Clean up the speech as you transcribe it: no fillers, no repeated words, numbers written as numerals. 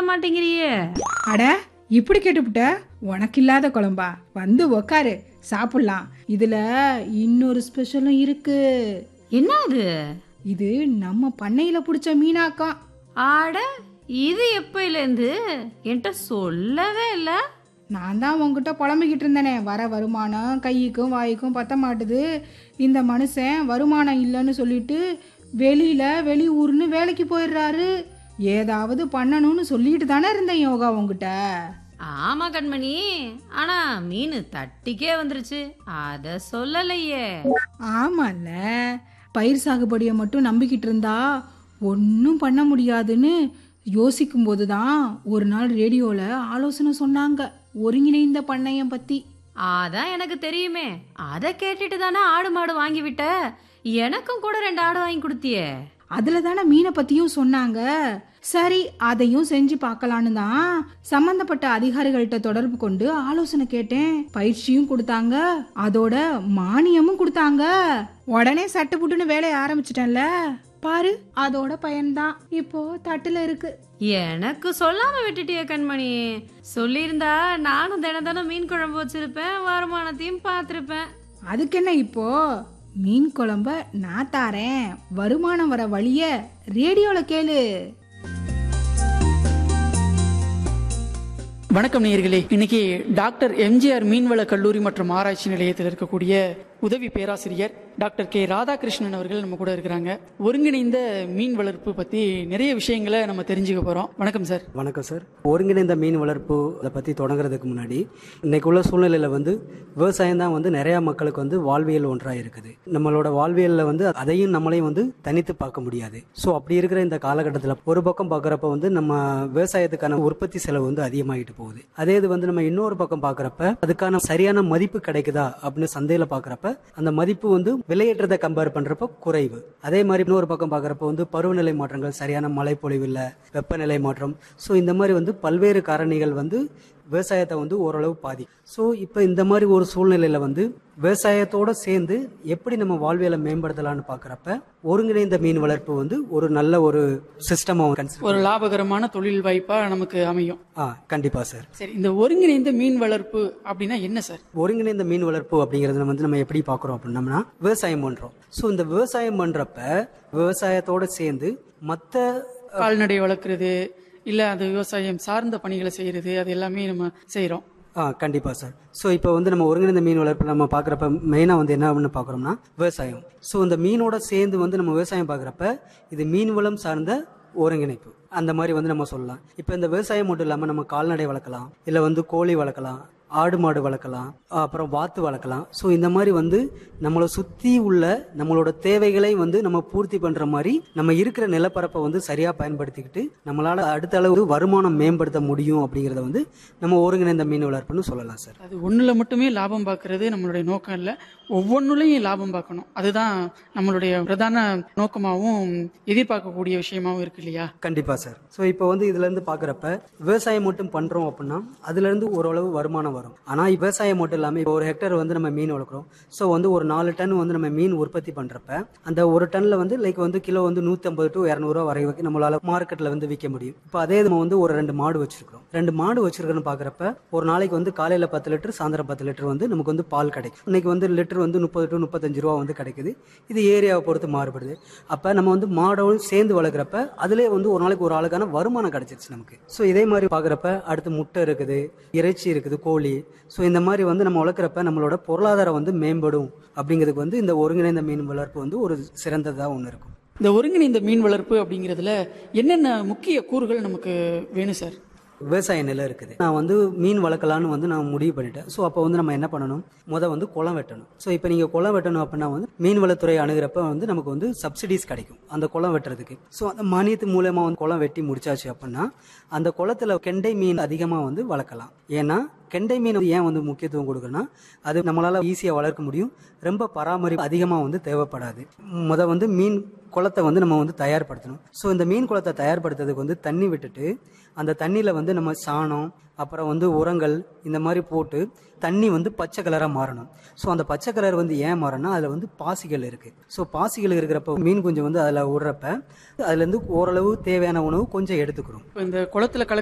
மாட்டேங்கிறியே? அட இப்படி கேட்டுப்புட்ட, உனக்கு இல்லாத குழம்பா? வந்து உக்காரு, சாப்பிடலாம். இதுல இன்னொரு ஸ்பெஷலும் இருக்கு. என்ன அது? இது நம்ம பண்ணையில பிடிச்ச மீனாக்கம். ஆட, இது எப்பயிலேருந்து என்கிட்ட சொல்லவே இல்ல. நான் தான் உங்ககிட்ட புலம்பிக்கிட்டு இருந்தேனே, வர வருமானம் கைக்கும் வாய்க்கும் பத்த மாட்டுது. இந்த மனுஷன் வருமானம் இல்லைன்னு சொல்லிட்டு வெளி ஊர்னு வேலைக்கு போயிடுறாரு. ஏதாவது பண்ணணும்னு சொல்லிட்டு தானே இருந்தேன் யோகா உங்ககிட்ட. ஆமா கண்மணி, ஆனா மீன் தட்டிக்கே வந்துருச்சு, அத சொல்லலையே. ஆமால, பயிர் சாகுபடியை மட்டும் நம்பிக்கிட்டு இருந்தா ஒன்றும் பண்ண முடியாதுன்னு யோசிக்கும் போது தான் ஒரு நாள் ரேடியோவில் ஆலோசனை சொன்னாங்க, ஒருங்கிணைந்த பண்ணையம் பற்றி. அதான் எனக்கு தெரியுமே, அதை கேட்டுட்டு தானே ஆடு மாடு வாங்கி விட்ட. எனக்கும் கூட 2 ஆடு வாங்கி கொடுத்தியே. அதில் தானே மீனை பற்றியும் சொன்னாங்க. சரி, அதையும் செஞ்சு பார்க்கலான்னு தான் சம்பந்தப்பட்ட அதிகாரிகள்கிட்ட தொடர்பு கொண்டு ஆலோசனை கேட்டேன். பயிற்சியும் கொடுத்தாங்க, அதோட மானியமும் கொடுத்தாங்க. உடனே சட்டு புட்டுன்னு வேலையை ஆரம்பிச்சிட்டேன்ல, பாரு அதோட பயன்தான் இப்போ தட்டுல இருக்கு. எனக்கு சொல்லாம விட்டுட்டிய கண்மணி. சொல்லியிருந்தா நானும் தினம் மீன் குழம்பு வச்சிருப்பேன், வருமானத்தையும் பார்த்திருப்பேன். அதுக்கு என்ன இப்போ? மீன் குழம்ப நான் தாரேன், வருமானம் வர வழிய ரேடியோல கேளு. வணக்கம் நேயர்களே, இன்னைக்கு டாக்டர் எம்ஜிஆர் மீன்வள கல்லூரி மற்றும் ஆராய்ச்சி நிலையத்தில் இருக்கக்கூடிய உதவி பேராசிரியர் டாக்டர் கே ராதாகிருஷ்ணன் அவர்கள் நம்ம கூட இருக்கிறாங்க. ஒருங்கிணைந்த மீன் வளர்ப்பு பற்றி நிறைய விஷயங்களை நம்ம தெரிஞ்சுக்க போகிறோம். வணக்கம் சார். வணக்கம் சார். ஒருங்கிணைந்த மீன் வளர்ப்பு அதை பற்றி தொடங்குறதுக்கு முன்னாடி, இன்னைக்கு உள்ள சூழ்நிலையில் விவசாயம் தான் நிறையா மக்களுக்கு வாழ்வியல் ஒன்றாக இருக்குது. நம்மளோட வாழ்வியலில் அதையும் நம்மளையும் தனித்து பார்க்க முடியாது. ஸோ அப்படி இருக்கிற இந்த காலகட்டத்தில் ஒரு பக்கம் பார்க்குறப்ப நம்ம விவசாயத்துக்கான உற்பத்தி செலவு அதிகமாகிட்டு போகுது. அதே இது நம்ம இன்னொரு பக்கம் பார்க்குறப்ப அதுக்கான சரியான மதிப்பு கிடைக்குதா அப்படின்னு சந்தையில் பார்க்குறப்ப அந்த மதிப்பு விலையேற்றத்தை கம்பேர் பண்றப்ப குறைவு. அதே மாதிரி இன்னொரு பக்கம் பார்க்குறப்ப பருவநிலை மாற்றங்கள், சரியான மழை பொழிவு இல்லை, வெப்பநிலை மாற்றம், ஸோ இந்த மாதிரி பல்வேறு காரணிகள் விவசாயத்தை ஓரளவு பாதி. ஸோ இப்போ இந்த மாதிரி ஒரு சூழ்நிலையில விவசாயத்தோட சேர்ந்து எப்படி நம்ம வாழ்வியலை மேம்படுத்தலாம்னு பார்க்குறப்ப ஒருங்கிணைந்த மீன் வளர்ப்பு ஒரு நல்ல ஒரு சிஸ்டமா, ஒரு லாபகரமான தொழில் வாய்ப்பா நமக்கு அமையும். கண்டிப்பா சார். சரி, இந்த ஒருங்கிணைந்த மீன் வளர்ப்பு அப்படின்னா என்ன சார்? ஒருங்கிணைந்த மீன் வளர்ப்பு அப்படிங்கறது நம்ம எப்படி பார்க்குறோம் அப்படின்னா, விவசாயம் பண்றோம். ஸோ இந்த விவசாயம் பண்றப்ப விவசாயத்தோட சேர்ந்து மற்ற கால்நடை வளர்க்குறது, இல்லை அது விவசாயம் சார்ந்த பணிகளை செய்யறது, அது எல்லாமே நம்ம செய்கிறோம். கண்டிப்பா சார். ஸோ இப்போ நம்ம ஒருங்கிணைந்த மீன் வளர்ப்பு நம்ம பார்க்குறப்ப மெயினாக என்ன அப்படின்னு பார்க்குறோம்னா விவசாயம். ஸோ இந்த மீனோட சேர்ந்து நம்ம விவசாயம் பார்க்குறப்ப இது மீன் வளம் சார்ந்த ஒருங்கிணைப்பு அந்த மாதிரி நம்ம சொல்லலாம். இப்போ இந்த விவசாயம் மட்டும் இல்லாமல் நம்ம கால்நடை வளர்க்கலாம், இல்லை கோழி வளர்க்கலாம், ஆடு மாடு வளர்க்கலாம், அப்புறம் வாத்து வளர்க்கலாம். ஸோ இந்த மாதிரி நம்மளை சுற்றி உள்ள நம்மளோட தேவைகளை நம்ம பூர்த்தி பண்ணுற மாதிரி நம்ம இருக்கிற நிலப்பரப்பை சரியாக பயன்படுத்திக்கிட்டு நம்மளால் அடுத்த அளவு வருமானம் மேம்படுத்த முடியும் அப்படிங்கிறத நம்ம ஒருங்கிணைந்த மீன் வளர்ப்புன்னு சொல்லலாம் சார். அது ஒன்றில் மட்டுமே லாபம் பார்க்கறது நம்மளுடைய நோக்கம் இல்லை, ஒவ்வொன்றுலையும் லாபம் பார்க்கணும். அதுதான் நம்மளுடைய பிரதான நோக்கமாகவும் எதிர்பார்க்கக்கூடிய விஷயமாகவும் இருக்கு இல்லையா? கண்டிப்பாக சார். ஸோ இப்போ இதுலேருந்து பார்க்குறப்ப விவசாயம் மட்டும் பண்ணுறோம் அப்படின்னா அதுலேருந்து ஓரளவு வருமானம் வரும். ஆனா விவசாயம் மட்டும் இல்லாம இப்போ ஒரு ஹெக்டர் நம்ம மீன் வளர்க்குறோம். ஸோ ஒரு 4 டன் நம்ம மீன் உற்பத்தி பண்றப்ப அந்த ஒரு டன்ல லைக் கிலோ 150 to 200 ரூபா வரைக்கும் நம்மளால மார்க்கெட்ல விற்க முடியும். இப்போ அதே நம்ம ஒரு 2 மாடு வச்சிருக்கிறோம். 2 மாடு வச்சிருக்கோன்னு பாக்குறப்ப ஒரு நாளைக்கு காலையில 10 லிட்டர், சாயந்தரம் 10 லிட்டர் நமக்கு பால் கிடைக்கும். இன்னைக்கு லிட்டர் 30 to 35 ரூபா கிடைக்குது. இது ஏரியாவை பொறுத்து மாறுபடுது. அப்ப நம்ம மாடோடு சேர்ந்து வளர்க்குறப்ப அதுலேயே ஒரு நாளைக்கு ஒரு ஆளுக்கான வருமானம் கிடைச்சிருச்சு நமக்கு. ஸோ இதே மாதிரி பாக்குறப்ப அடுத்து முட்டை இருக்குது, இறைச்சி இருக்குது, கோழி. ஸோ இந்த மாதிரி நம்ம வளர்க்குறப்ப நம்மளோட பொருளாதாரம் மேம்படும் அப்படிங்கிறதுக்கு இந்த ஒருங்கிணைந்த மீன் வளர்ப்பு ஒரு சிறந்ததா ஒன்று இருக்கும். இந்த ஒருங்கிணைந்த மீன் வளர்ப்பு அப்படிங்கிறதுல என்னென்ன முக்கிய கூறுகள் நமக்கு வேணும் சார்? விவசாய நிலம் இருக்குது. நான் மீன் வளர்க்கலான்னு நான் முடிவு பண்ணிட்டேன். ஸோ அப்போ நம்ம என்ன பண்ணணும், குளம் வெட்டணும். ஸோ இப்போ நீங்கள் குளம் வெட்டணும் அப்படின்னா மீன் வளத்துறை அணுகிறப்ப நமக்கு சப்சிடிஸ் கிடைக்கும் அந்த குளம் வெட்டுறதுக்கு. ஸோ அந்த மானியத்து மூலமா குளம் வெட்டி முடிச்சாச்சு அப்படின்னா அந்த குளத்துல கெண்டை மீன் அதிகமாக வளர்க்கலாம். ஏன்னா கெண்டை மீன் ஏன் முக்கியத்துவம் கொடுக்குறேன்னா அது நம்மளால ஈஸியாக வளர்க்க முடியும், ரொம்ப பராமரிப்பு அதிகமாக தேவைப்படாது. மீன் குளத்தை நம்ம தயார்படுத்தணும். ஸோ இந்த மீன் குளத்தை தயார்படுத்துறதுக்கு தண்ணி விட்டுட்டு அந்த தண்ணியில் நம்ம சாணம், அப்புறம் உரங்கள் இந்த மாதிரி போட்டு தண்ணி பச்சை கலராக மாறணும். ஸோ அந்த பச்சை கலர் ஏன் மாறணும்னா அதில் பாசிகள் இருக்குது. ஸோ பாசிகள் இருக்கிறப்ப மீன் கொஞ்சம் அதில் விடுறப்ப அதுலேருந்து ஓரளவு தேவையான உணவு கொஞ்சம் எடுத்துக்கிறோம். இந்த குளத்துல